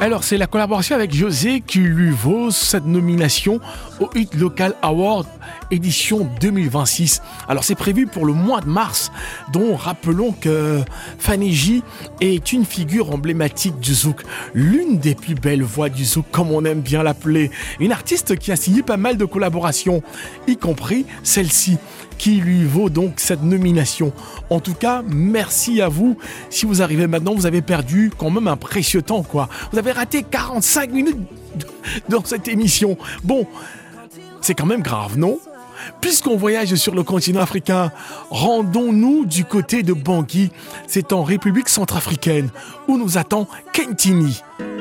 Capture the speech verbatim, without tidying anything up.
Alors, c'est la collaboration avec José qui lui vaut cette nomination au Hit Local Award édition deux mille vingt-six. Alors, c'est prévu pour le mois de mars, dont rappelons que Fanny J est une figure emblématique du zouk, l'une des plus belles voix du zouk, comme on aime bien l'appeler. Une artiste qui a signé pas mal de collaborations, y compris celle-ci, qui lui vaut donc cette nomination. En tout cas, merci à vous. Si vous arrivez maintenant, vous avez perdu quand même un précieux temps, quoi. Vous avez raté quarante-cinq minutes dans cette émission. Bon, c'est quand même grave, non ? Puisqu'on voyage sur le continent africain, rendons-nous du côté de Bangui. C'est en République centrafricaine, où nous attend Kentini.